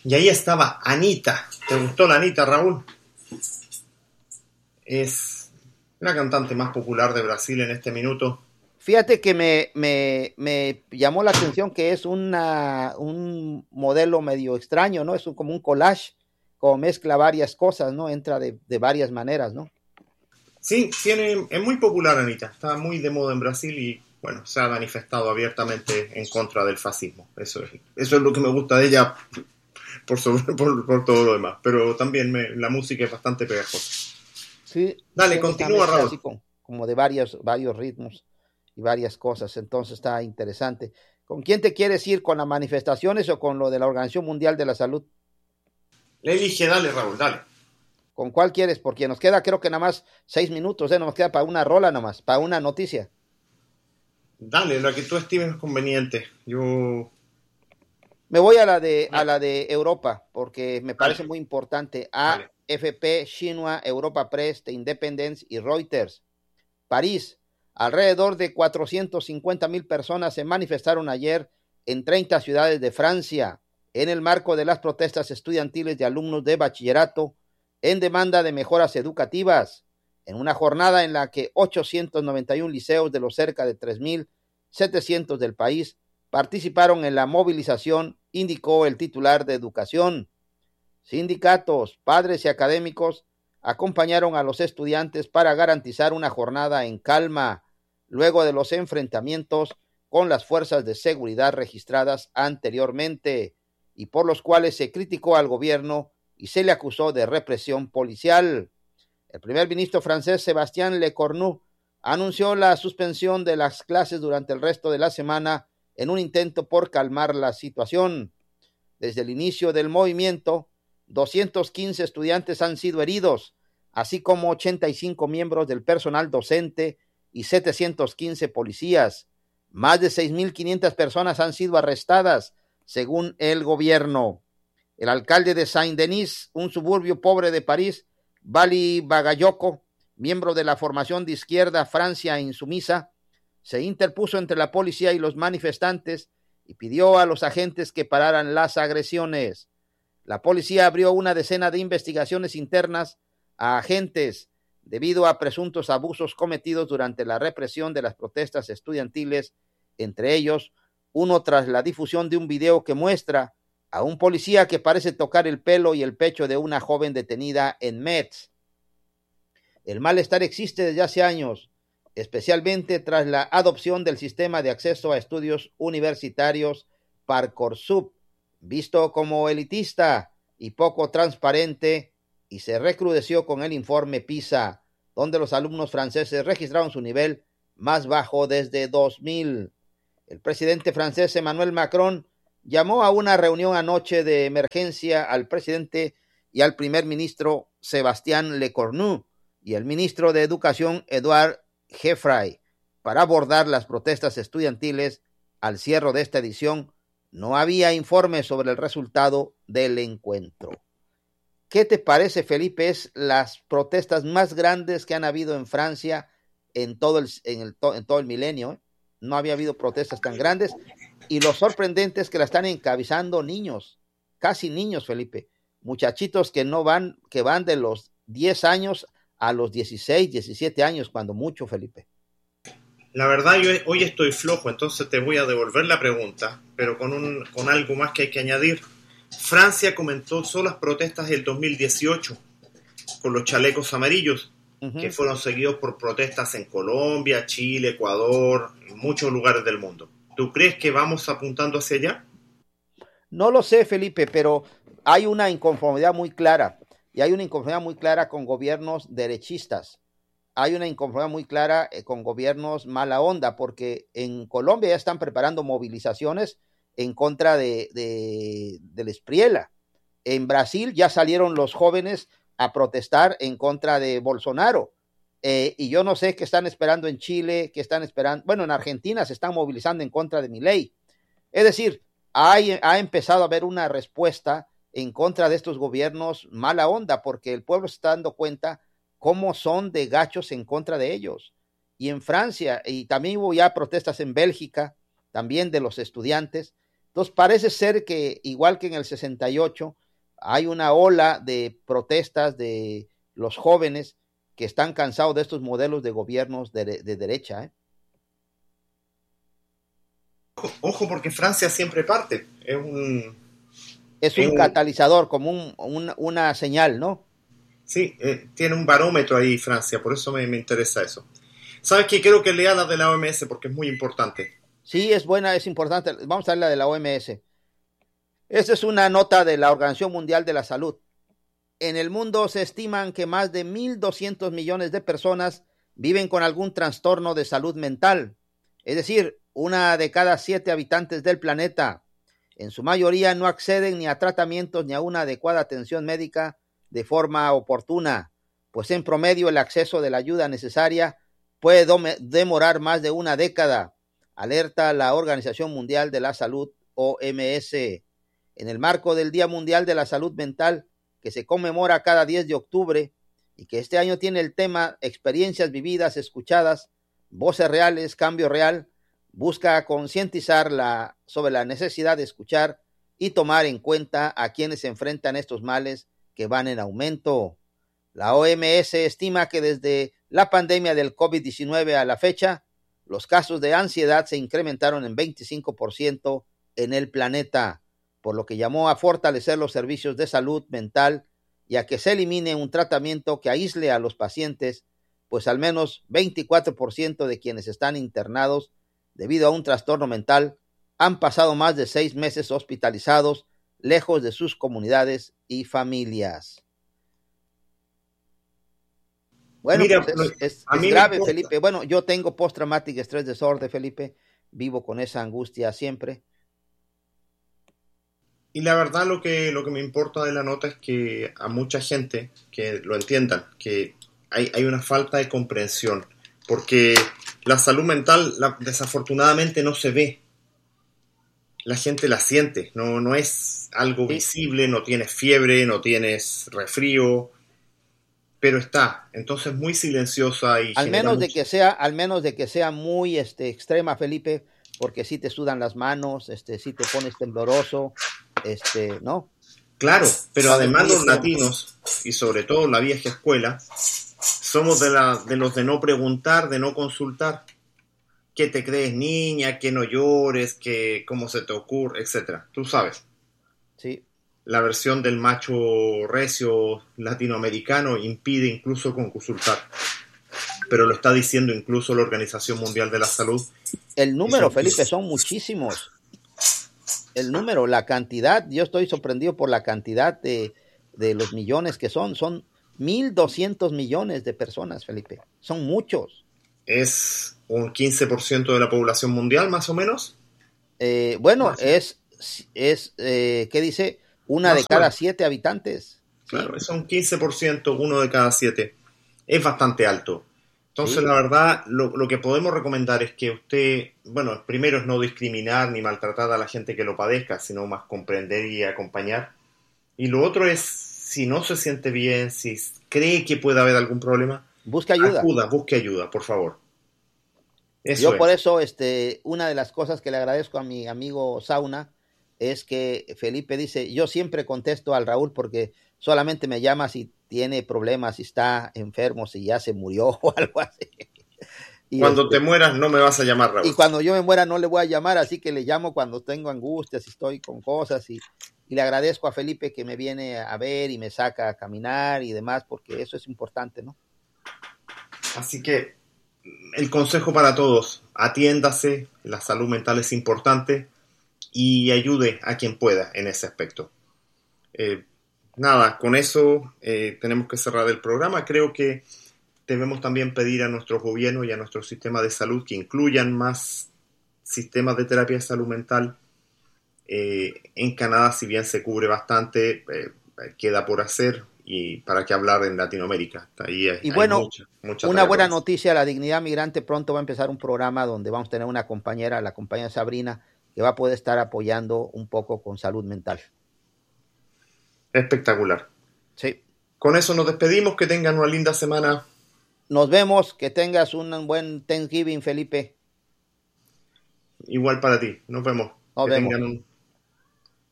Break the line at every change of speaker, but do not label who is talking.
Y ahí estaba Anitta. ¿Te gustó la Anitta, Raúl? Es la cantante más popular de Brasil en este minuto.
Fíjate que me llamó la atención que es un modelo medio extraño, ¿no? Es como un collage, como mezcla varias cosas, ¿no? Entra de varias maneras, ¿no?
Sí, es muy popular Anitta. Está muy de moda en Brasil y, bueno, se ha manifestado abiertamente en contra del fascismo. Eso es lo que me gusta de ella por todo lo demás. Pero también la música es bastante pegajosa.
Sí,
Dale,
tiene esa
continúa,
mezcla
Raúl.
así como de varios ritmos y varias cosas, entonces está interesante. ¿Con quién te quieres ir? ¿Con las manifestaciones o con lo de la Organización Mundial de la Salud?
Elige, dale, Raúl, dale.
¿Con cuál quieres? Porque nos queda creo que nada más 6 minutos, nos queda para una rola nomás, para una noticia.
Dale, la que tú estimes conveniente. Yo...
Me voy a la de Europa, porque me parece
Dale,
muy importante.
dale.
AFP, Xinhua, Europa Press, The Independence y Reuters. París, alrededor de 450,000 personas se manifestaron ayer en 30 ciudades de Francia en el marco de las protestas estudiantiles de alumnos de bachillerato en demanda de mejoras educativas, en una jornada en la que 891 liceos de los cerca de 3,700 del país participaron en la movilización, indicó el titular de Educación. Sindicatos, padres y académicos acompañaron a los estudiantes para garantizar una jornada en calma, luego de los enfrentamientos con las fuerzas de seguridad registradas anteriormente y por los cuales se criticó al gobierno y se le acusó de represión policial. El primer ministro francés Sébastien Lecornu anunció la suspensión de las clases durante el resto de la semana en un intento por calmar la situación. Desde el inicio del movimiento, 215 estudiantes han sido heridos, así como 85 miembros del personal docente y 715 policías. Más de 6,500 personas han sido arrestadas, según el gobierno. El alcalde de Saint-Denis, un suburbio pobre de París, Bali Bagayoko, miembro de la formación de izquierda Francia Insumisa, se interpuso entre la policía y los manifestantes y pidió a los agentes que pararan las agresiones. La policía abrió una decena de investigaciones internas a agentes debido a presuntos abusos cometidos durante la represión de las protestas estudiantiles, entre ellos uno tras la difusión de un video que muestra a un policía que parece tocar el pelo y el pecho de una joven detenida en Metz. El malestar existe desde hace años, especialmente tras la adopción del sistema de acceso a estudios universitarios Parcoursup, visto como elitista y poco transparente, y se recrudeció con el informe PISA, donde los alumnos franceses registraron su nivel más bajo desde 2000. El presidente francés Emmanuel Macron llamó a una reunión anoche de emergencia al presidente y al primer ministro Sébastien Lecornu y el ministro de Educación Edouard Geoffroy para abordar las protestas estudiantiles. Al cierre de esta edición no había informes sobre el resultado del encuentro. ¿Qué te parece, Felipe? Es las protestas más grandes que han habido en Francia en todo el milenio. No había habido protestas tan grandes y lo sorprendente es que la están encabezando niños, casi niños, Felipe, muchachitos que van de los 10 años a los 16, 17 años, cuando mucho, Felipe.
La verdad, yo hoy estoy flojo, entonces te voy a devolver la pregunta, pero con algo más que hay que añadir. Francia comenzó las protestas del 2018 con los chalecos amarillos, que fueron seguidos por protestas en Colombia, Chile, Ecuador, en muchos lugares del mundo. ¿Tú crees que vamos apuntando hacia allá?
No lo sé, Felipe, pero hay una inconformidad muy clara, y hay una inconformidad muy clara con gobiernos derechistas. Hay una inconformidad muy clara con gobiernos mala onda, porque en Colombia ya están preparando movilizaciones en contra del Espriella. En Brasil ya salieron los jóvenes a protestar en contra de Bolsonaro. Y yo no sé qué están esperando en Chile, qué están esperando. Bueno, en Argentina se están movilizando en contra de Milei. Es decir, ha empezado a haber una respuesta en contra de estos gobiernos mala onda, porque el pueblo se está dando cuenta cómo son de gachos en contra de ellos. Y en Francia, y también hubo ya protestas en Bélgica, también de los estudiantes, Entonces parece ser que, igual que en el 68, hay una ola de protestas de los jóvenes que están cansados de estos modelos de gobiernos de derecha.
Ojo, porque Francia siempre parte.
Es un catalizador, como una señal, ¿no?
Sí, tiene un barómetro ahí Francia, por eso me interesa eso. ¿Sabes qué? Quiero que lea la de la OMS porque es muy importante.
Sí, es buena, es importante. Vamos a ver la de la OMS. Esta es una nota de la Organización Mundial de la Salud. En el mundo se estiman que más de 1.200 millones de personas viven con algún trastorno de salud mental. Es decir, 1 de cada 7 habitantes del planeta. En su mayoría no acceden ni a tratamientos ni a una adecuada atención médica de forma oportuna, pues en promedio el acceso de la ayuda necesaria puede demorar más de 1 década, alerta la Organización Mundial de la Salud, OMS. En el marco del Día Mundial de la Salud Mental, que se conmemora cada 10 de octubre y que este año tiene el tema Experiencias vividas, escuchadas, voces reales, cambio real, busca concientizar sobre la necesidad de escuchar y tomar en cuenta a quienes se enfrentan a estos males que van en aumento. La OMS estima que desde la pandemia del COVID-19 a la fecha, los casos de ansiedad se incrementaron en 25% en el planeta, por lo que llamó a fortalecer los servicios de salud mental y a que se elimine un tratamiento que aísle a los pacientes, pues al menos 24% de quienes están internados debido a un trastorno mental han pasado más de 6 meses hospitalizados, lejos de sus comunidades y familias. Bueno, mira, pues es grave, Felipe. Bueno, yo tengo post-traumatic stress disorder, Felipe. Vivo con esa angustia siempre.
Y la verdad lo que me importa de la nota es que a mucha gente que lo entiendan, que hay una falta de comprensión, porque la salud mental desafortunadamente no se ve. La gente la siente, no es algo visible, no tienes fiebre, no tienes resfrío, pero está, entonces muy silenciosa y
al menos de que sea muy extrema, Felipe, porque si te sudan las manos, si te pones tembloroso, ¿no?
Claro, pero además los latinos, y sobre todo la vieja escuela, somos de los de no preguntar, de no consultar. ¿Qué te crees, niña? ¿Que no llores? ¿Que cómo se te ocurre? Etcétera. Tú sabes.
Sí.
La versión del macho recio latinoamericano impide incluso consultar. Pero lo está diciendo incluso la Organización Mundial de la Salud.
El número, Felipe, son muchísimos. El número, la cantidad, yo estoy sorprendido por la cantidad de los millones que son 1.200 millones de personas, Felipe. Son muchos.
Es un 15% de la población mundial, más o menos.
Bueno, más. ¿Qué dice? 1 de cada 7 habitantes.
Claro, es un 15%, 1 de cada 7. Es bastante alto. Entonces, la verdad, lo que podemos recomendar es que usted, bueno, primero es no discriminar ni maltratar a la gente que lo padezca, sino más comprender y acompañar. Y lo otro es, si no se siente bien, si cree que puede haber algún problema,
busque ayuda.
Busque ayuda, por favor.
Yo por eso, una de las cosas que le agradezco a mi amigo Sauna es que Felipe dice, yo siempre contesto al Raúl porque solamente me llama si tiene problemas, si está enfermo, si ya se murió o algo así.
Y cuando te mueras no me vas a llamar, Raúl.
Y cuando yo me muera no le voy a llamar, así que le llamo cuando tengo angustias, si estoy con cosas y le agradezco a Felipe que me viene a ver y me saca a caminar y demás, porque eso es importante, ¿no?
Así que el consejo para todos, atiéndase, la salud mental es importante y ayude a quien pueda en ese aspecto. Nada, con eso tenemos que cerrar el programa. Creo que debemos también pedir a nuestros gobiernos y a nuestro sistema de salud que incluyan más sistemas de terapia de salud mental. En Canadá, si bien se cubre bastante, queda por hacer, y para qué hablar en Latinoamérica. Ahí
y bueno, mucha una buena noticia, la Dignidad Migrante pronto va a empezar un programa donde vamos a tener una compañera, la compañera Sabrina, que va a poder estar apoyando un poco con salud mental.
Espectacular.
Sí.
Con eso nos despedimos, que tengan una linda semana.
Nos vemos, que tengas un buen Thanksgiving, Felipe.
Igual para ti, nos vemos.
Nos vemos.